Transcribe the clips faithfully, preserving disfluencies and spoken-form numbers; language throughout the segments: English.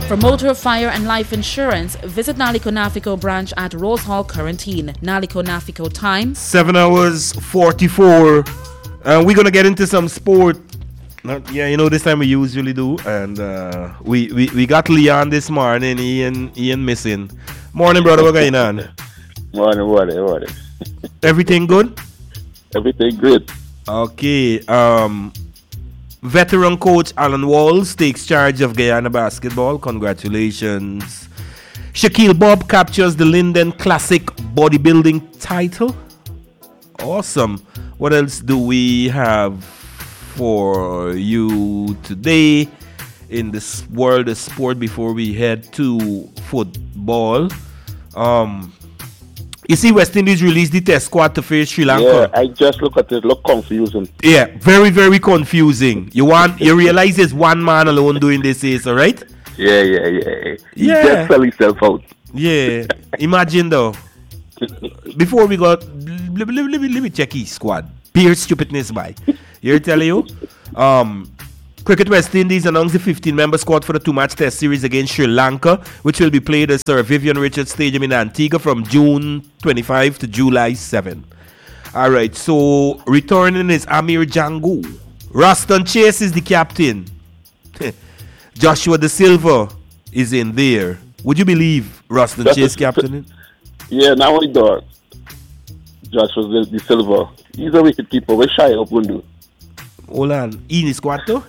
For motor, fire and life insurance, visit Naliko Nafico branch at Rose Hall, Quarantine. Naliko Nafico time. seven hours forty-four. And uh, we're going to get into some sport. Not, yeah, you know, this time we usually do. And uh, we, we, we got Leon this morning. Ian, Ian missing. Morning, brother. What's going on? Morning, morning, morning. Everything good? Everything good. Okay. Um, veteran coach Alan Walls takes charge of Guyana basketball. Congratulations. Shaquille Bob captures the Linden Classic bodybuilding title. Awesome. What else do we have for you today in this world of sport before we head to football? Um, you see, West Indies released the test squad to face Sri Lanka. Yeah, I just look at it. Look confusing. Yeah, very, very confusing. You want, you realize it's one man alone doing this, is all right? Yeah, yeah, yeah. He Yeah. just sell himself out. Yeah. Imagine though. Before we got, let me, let me, let me check his squad. Pure stupidness, by. Here tell you. Um, Cricket West Indies announced the fifteen-member squad for the two-match test series against Sri Lanka, which will be played at Sir Vivian Richards Stadium in Antigua from June twenty-fifth to July seventh. All right, so returning is Amir Jangu. Roston Chase is the captain. Joshua De Silva is in there. Would you believe Roston That's Chase a- captain? Yeah, now only dog. Joshua De Silva. He's a wicked keeper. We're shy up window. Hold on. In his squad too?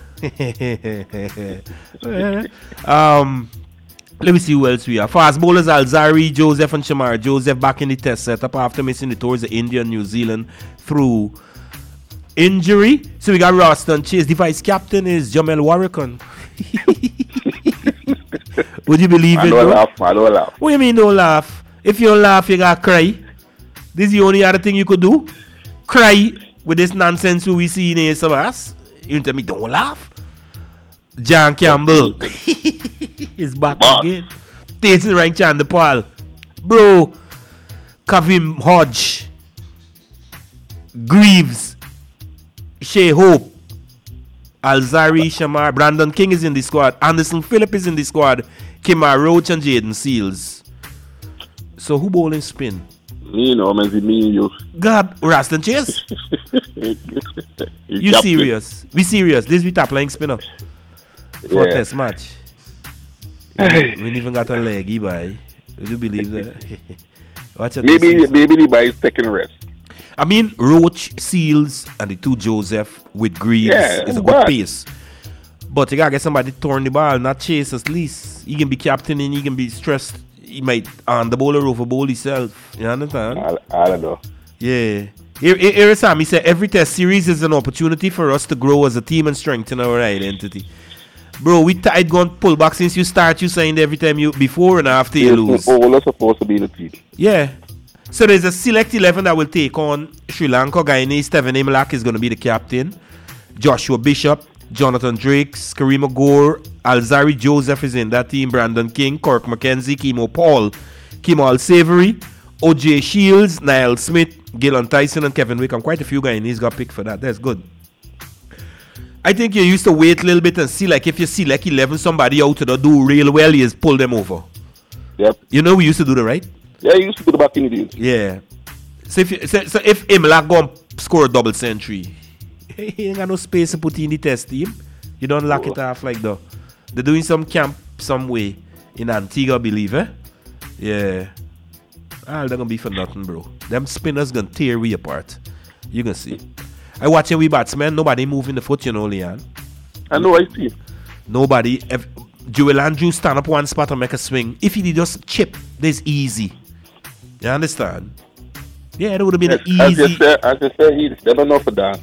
um, let me see who else we have. Fast bowlers Alzari, Joseph and Shamar. Joseph back in the test setup after missing the tours of India and New Zealand through injury. So we got Roston Chase. The vice captain is Jamel Warrican. Would you believe I it? don't bro? laugh, I don't laugh. What do you mean don't laugh? If you don't laugh, you gotta cry. This is the only other thing you could do. Cry with this nonsense who we see in here some of us. You tell me don't laugh. John Campbell is back Boss. again. Tyson Rank Chandapal. Bro. Kavim Hodge. Greaves. Shea Hope. Alzari Shamar. Brandon King is in the squad. Anderson Phillip is in the squad. Kimar Roach and Jaden Seals. So who bowling spin? Me, you know, man, me and you. God, Raston Chase. You captain. serious? We serious. This we top playing spinner for Yeah. a test match. We ain't even got a leg, boy. Would you believe that? Watch out. Maybe, this is- maybe the boy is taking a rest. I mean, Roach, Seals, and the two Joseph with Greaves Yeah, is a good but- pace. But you gotta get somebody to turn the ball, not chase at least. He can be captain and he can be stressed. He might on the bowler over bowl himself. You understand? I, I don't know. Yeah. Here, here, here is Sam. He said every test series is an opportunity for us to grow as a team and strengthen our identity. Bro, we tied gun pull back since you start. You signed every time you before and after you lose. All are supposed to be in the team. Yeah. So there's a select eleven that will take on Sri Lanka. Guyanese Steven Imlak is going to be the captain. Joshua Bishop, Jonathan Drakes, Karima Gore, Alzari Joseph is in that team. Brandon King, Kirk McKenzie, Kimo Paul, Kimal Savory, O J Shields, Niall Smith, Gillan Tyson, and Kevin Wickham. Quite a few Guyanese got picked for that. That's good. I think you used to wait a little bit and see, like, if you see like eleven somebody out to do real well, you just pull them over. Yep. You know we used to do that, right? Yeah, you used to go back in the days. Yeah. So if you, so, so if Imlak go and score a double century, he ain't got no space to put in the test team. You don't lock it off like that. They're doing some camp some way in Antigua, believe eh? Yeah. Ah, they're gonna be for nothing, bro. Them spinners gonna tear we apart. You gonna see. I watching we batsmen, nobody moving the foot, you know, Leon. I know, I see. Nobody. If Joel Andrews stand up one spot and make a swing, if he did just chip, this easy. You understand? Yeah, it would have been an As you easy. said, as you said, he's never know for dance.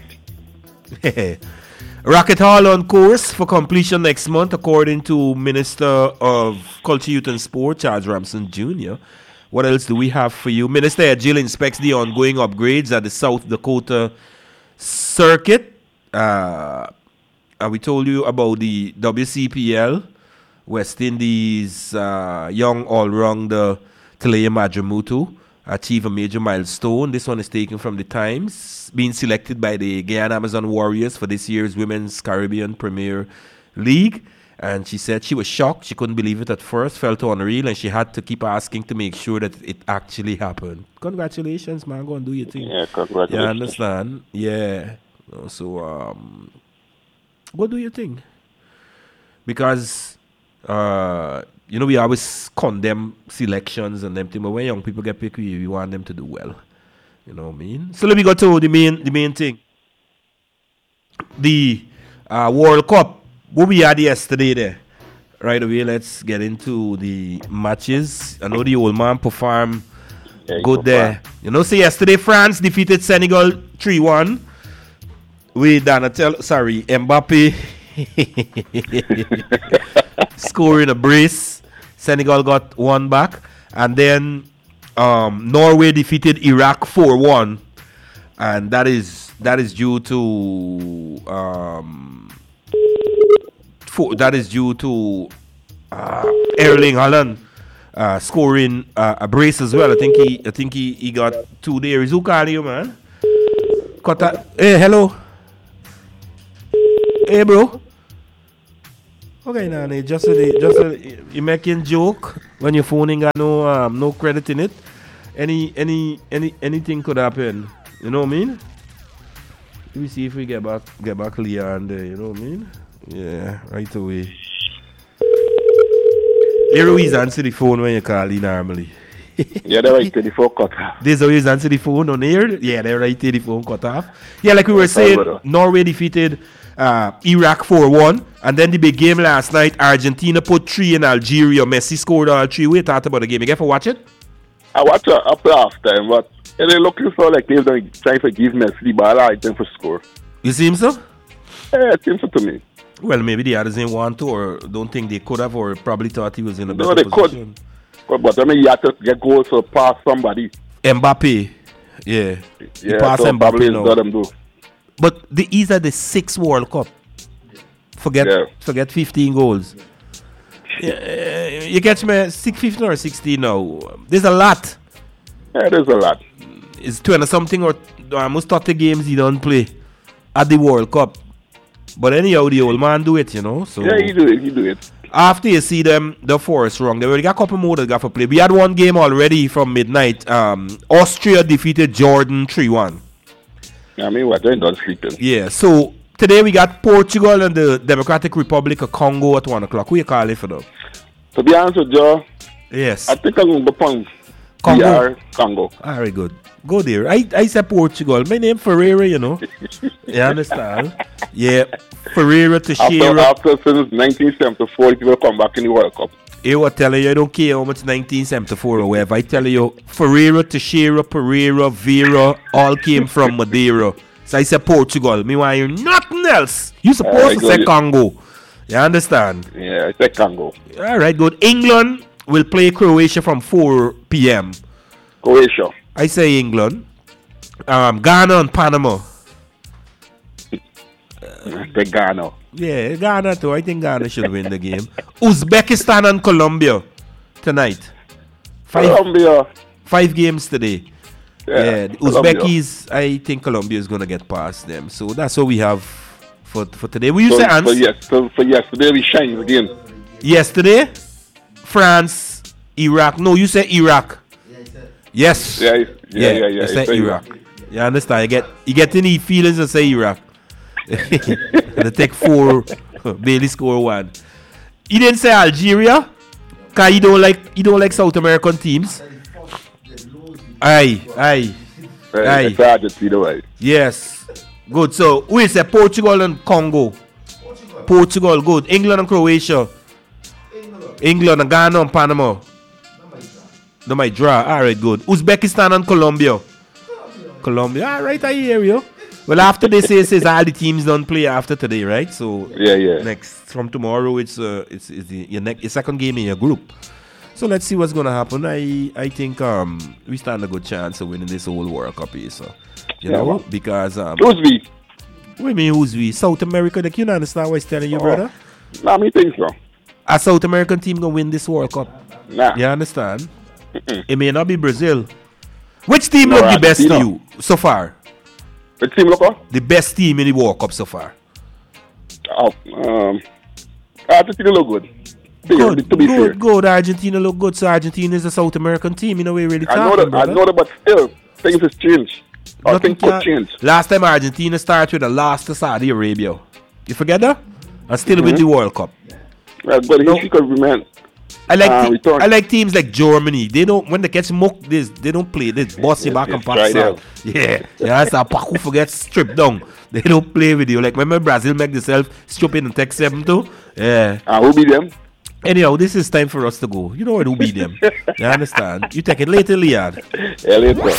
Rocket Hall on course for completion next month, according to Minister of Culture, Youth and Sport, Charles Ramson Junior What else do we have for you? Minister Edgil inspects the ongoing upgrades at the South Dakota Circuit. Uh, and we told you about the W C P L, West Indies uh, young all-rounder Talia Madramutu achieve a major milestone. This one is taken from the Times, being selected by the Guyana Amazon Warriors for this year's Women's Caribbean Premier League. And she said she was shocked. She couldn't believe it at first, felt unreal, and she had to keep asking to make sure that it actually happened. Congratulations, man. Go and do your thing. Yeah, congratulations. You understand? Yeah. So, um, go do your thing. Because, uh, you know, we always condemn selections and them things, but when young people get picked, we, we want them to do well. You know what I mean? So let me go to the main, the main thing. The uh, World Cup. What we had yesterday there. Right away, let's get into the matches. I know the old man performed yeah, good there. You know, say yesterday France defeated Senegal three one with Donatel, sorry, Mbappe scoring a brace. Senegal got one back. And then um, Norway defeated Iraq four one. And that is that is due to um, that is due to uh, Erling Haaland uh, scoring uh, a brace as well. I think he, I think he, he got two there. Is who calling you, man? Kota, hey, hello. Hey, bro. Okay, now nah, just a, just a, you making joke when your phone ain't got no um, no credit in it. Any any any anything could happen. You know what I mean? Let me see if we get back get back Leon there. You know what I mean? Yeah, right away. You always answer the phone when you call in normally. Yeah, they're right to the phone cut off. There's always answer the phone on air. Yeah, they're right to the phone cut off. Yeah, like we were saying, Norway defeated uh, Iraq four one. And then the big game last night, Argentina put three in Algeria. Messi scored all three. We talked about the game. You get for watch it? I watched it up half time, but they're looking for like they're trying to give Messi the ball right then for score. You see him, so? Yeah, it seems so to me. Well, maybe the others didn't want to, or don't think they could have, or probably thought he was in a better no, they position. Could. But I mean, you have to get goals to pass somebody. Mbappe, yeah, yeah, he passed so Mbappe now. Let them do. But the, these are the sixth World Cup. Forget, yeah. forget fifteen goals. Yeah, you catch me? Six, fifteen or sixteen now. There's a lot. Yeah, there's a lot. It's twenty something or almost thirty games he don't play at the World Cup. But anyhow, the old man do it, you know. So yeah, he do it. He do it. After you see them, the force wrong. They already got a couple more that got for play. We had one game already from midnight. Um, Austria defeated Jordan three one. I mean, what? They're done sleeping. Yeah. So today we got Portugal and the Democratic Republic of Congo at one o'clock. Who you call it for them? To be honest with you, yes, I think I'm going to go Congo. D R Congo. Very good. Go there. I, I said Portugal. My name Ferreira, you know. You understand? Yeah. Ferreira to After, after since nineteen seventy-four, people come back in the World Cup. Hey, what tell you? I don't care how much nineteen seventy-four or whatever. I tell you, Ferreira, Teixeira, Pereira, Vera, all came from Madeira. So I said Portugal. Me want hear nothing else. You supposed uh, to say Congo. You understand? Yeah, I said Congo. All right, good. England will play Croatia from four p.m. Croatia. I say England. Um, Ghana and Panama. The Ghana. Yeah, Ghana too. I think Ghana should win the game. Uzbekistan and Colombia tonight. Five, Colombia. Five games today. Yeah, yeah the Uzbekis, I think Colombia is going to get past them. So that's what we have for for today. Will you so, say, Hans? So yes, so for yesterday we shine again. Yesterday, France, Iraq. No, you said Iraq. Yes. Yeah, yeah, yeah, yeah. yeah, you say Iraq. Iraq. You understand? You get you get any feelings to say Iraq. They take four, Bailey score one. He didn't say Algeria, cause he don't like he don't like South American teams. Aye, aye, aye. Argentina, yes, good. So we say Portugal and Congo. Portugal, Portugal good. England and Croatia. England, England and Ghana and Panama. No, my draw. All right, good. Uzbekistan and Colombia. Colombia. Colombia. All right, I hear you. Well, after they say says all the teams don't play after today, right? So yeah, yeah. Next from tomorrow, it's uh, it's, it's the, your next your second game in your group. So let's see what's gonna happen. I I think um we stand a good chance of winning this whole World Cup here. So you yeah, know well, because um. Who's we? What do you mean who's we? South America. Like, you don't understand what I'm telling you, oh. brother? Nah, me think so. A South American team gonna win this World Cup. Nah. You understand? Mm-mm. It may not be Brazil. Which team no, look the best to you so far? Which team look? The best team in the World Cup so far. Oh, um, Argentina look good. Good, to be good, fair. good. Argentina look good. So Argentina is a South American team. You know, we really talking, I know that, brother. I know that, but still, things has changed. Or Nothing things could can- change. Last time Argentina started with a loss to Saudi Arabia. You forget that? And still win Mhm. the World Cup. Right, but No. history could remain. I like Uh, te- we thought- I like teams like Germany. They don't when they catch muck this they don't play. They boss you Yes, back yes, and try pass them. out. Yeah, yeah. That's a Paku forget stripped down. They don't play with you. Like remember Brazil make themselves stupid and take seven too. Yeah. Uh, who beat them? Anyhow, this is time for us to go. You know what? Who beat them? You understand? You take it later, Leon. Yeah, later.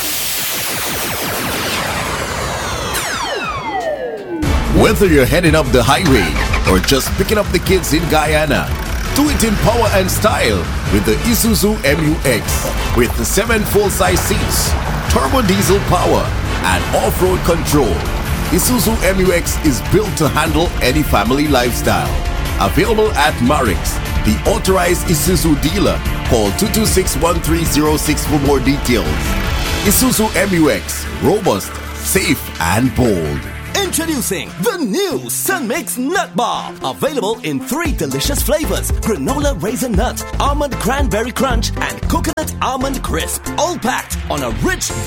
Whether you're heading up the highway or just picking up the kids in Guyana, do it in power and style with the Isuzu M U X. With the seven full-size seats, turbo diesel power, and off-road control, Isuzu M U X is built to handle any family lifestyle. Available at Marix, the authorized Isuzu dealer. Call two two six, one three zero six for more details. Isuzu M U X, robust, safe, and bold. Introducing the new Sun Mix Nut Bar. Available in three delicious flavors: granola raisin nut, almond cranberry crunch, and coconut almond crisp. All packed on a rich